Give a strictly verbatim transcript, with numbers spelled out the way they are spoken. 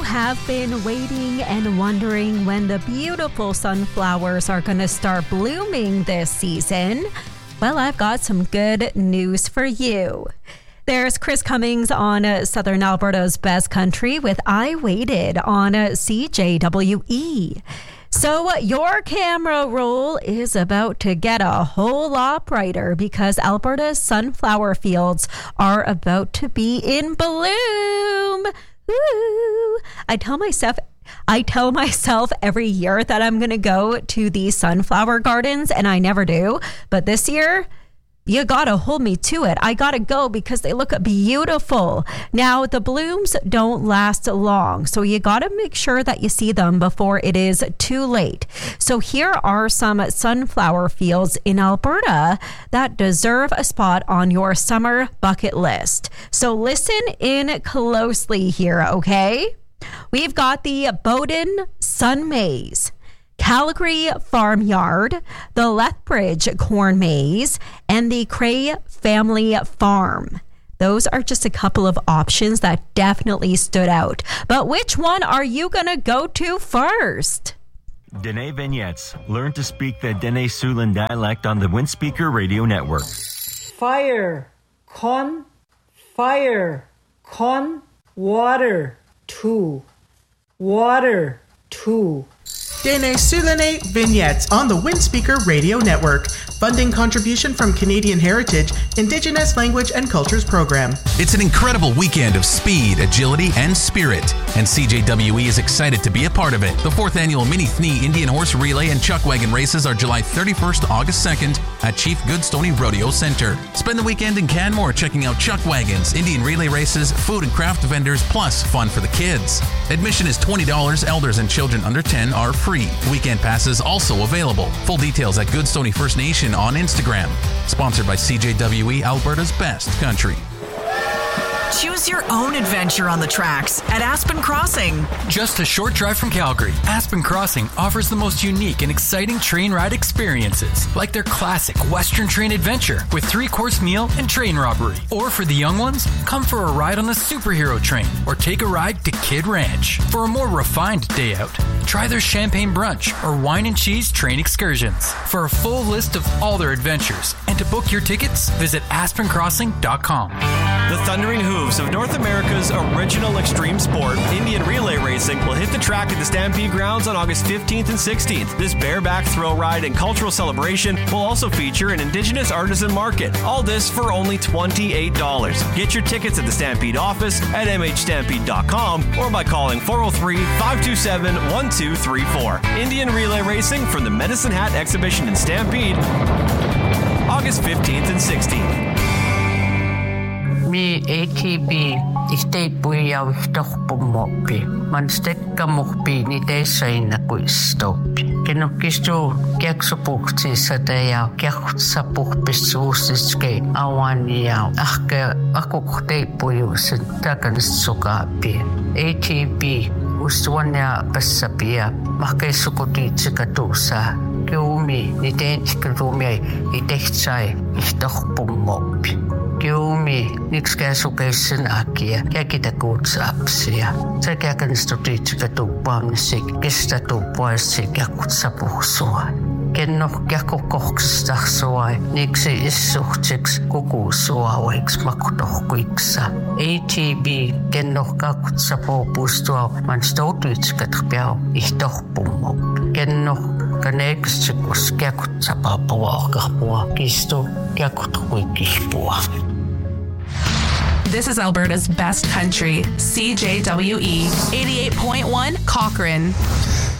have been waiting and wondering when the beautiful sunflowers are going to start blooming this season, well, I've got some good news for you. There's Chris Cummings on uh, Southern Alberta's Best Country with I Waited on uh, C J W E. So uh, your camera roll is about to get a whole lot brighter because Alberta's sunflower fields are about to be in bloom. Woo! I tell myself I tell myself every year that I'm going to go to these sunflower gardens, and I never do. But this year, you gotta hold me to it. I gotta go because they look beautiful. Now, the blooms don't last long, so you gotta make sure that you see them before it is too late. So here are some sunflower fields in Alberta that deserve a spot on your summer bucket list. So listen in closely here, okay? We've got the Bowden Sun Maze, Calgary Farmyard, the Lethbridge Corn Maze, and the Cray Family Farm. Those are just a couple of options that definitely stood out. But which one are you going to go to first? Dene Vignettes. Learn to speak the Dene Siouxland dialect on the Windspeaker Radio Network. Fire, con, fire, con, water, two, water, two. Dene Siouxland Vignettes on the Windspeaker Radio Network. Funding contribution from Canadian Heritage, Indigenous Language and Cultures Program. It's an incredible weekend of speed, agility, and spirit, and C J W E is excited to be a part of it. The fourth annual Mini Thni Indian Horse Relay and Chuck Wagon races are July thirty-first to August second at Chief Goodstony Rodeo Center. Spend the weekend in Canmore checking out Chuck Wagons, Indian relay races, food and craft vendors, plus fun for the kids. Admission is twenty dollars. Elders and children under ten are free. Weekend passes also available. Full details at Goodstony First Nation on Instagram. Sponsored by C J W E, Alberta's Best Country. Choose your own adventure on the tracks at Aspen Crossing. Just a short drive from Calgary, Aspen Crossing offers the most unique and exciting train ride experiences, like their classic Western train adventure with three-course meal and train robbery. Or for the young ones, come for a ride on the superhero train or take a ride to Kid Ranch. For a more refined day out, try their champagne brunch or wine and cheese train excursions. For a full list of all their adventures and to book your tickets, visit aspen crossing dot com. The Thundering Hooves of North America's original extreme sport, Indian relay racing, will hit the track at the Stampede Grounds on August fifteenth and sixteenth. This bareback thrill ride and cultural celebration will also feature an Indigenous artisan market. All this for only twenty-eight dollars. Get your tickets at the Stampede office at m h stampede dot com or by calling four oh three, five two seven, one two three four. Indian relay racing from the Medicine Hat Exhibition in Stampede, August fifteenth and sixteenth. Mi A T B istei puiau stohpumoppi. Man stekka muhpi ni teissaina kuistopi. Keno kistu kiaksupuhti sadaya kiakutsapuhpissuusiske awaniau. Ahke akuktei puiusen takanistsukapi. A T B ustuania passapia. Mahkeisukutiitsikatuusa. Kiumi ni teentsikatuumia i tehtsai istohpumoppi. Kiumi, niks käsukeisen akia, käkitä kutsapsia. Se käkänistutiitsika tuuppaamisi, kestä tuuppaisi käkutsapuhsua. Kenno käkukohksistahsua, niksi issuhtsiksi kukusuauiksi makutohkuiksa. A T B, kenno käkutsapuhpustua, man stoutuitsikat piau ihtohpummo. Kenno kaneeksikus käkutsapapua kahpua, kistu käkutkuikihpua. This is Alberta's Best Country, C J W E, eighty-eight point one Cochrane.